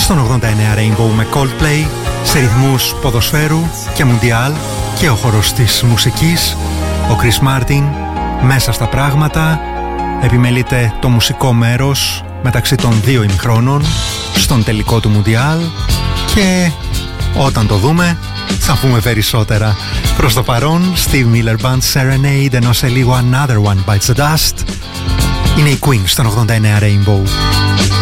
στον 89 Rainbow με Coldplay σε ρυθμούς ποδοσφαίρου και μουντιάλ και ο χορός της μουσικής. Ο Chris Martin μέσα στα πράγματα επιμελείται το μουσικό μέρος μεταξύ των δύο ημιχρόνων στον τελικό του μουντιάλ και όταν το δούμε θα πούμε περισσότερα. Προς το παρόν, Steve Miller Band Serenade, ενώ σε λίγο Another One Bites the Dust. Είναι η Queen στον 89 Rainbow.